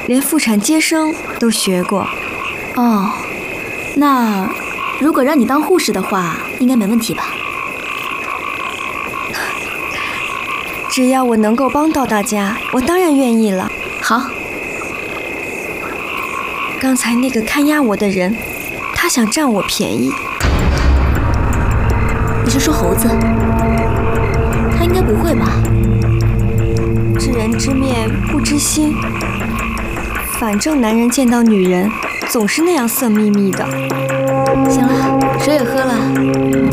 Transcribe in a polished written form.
连妇产接生都学过。 哦，那如果让你当护士的话，应该没问题吧？ 只要我能够帮到大家，我当然愿意了。 好。 刚才那个看押我的人，他想占我便宜。 你是说猴子？他应该不会吧？ 知人知面不知心，反正男人见到女人总是那样色眯眯的。 行了，水也喝了，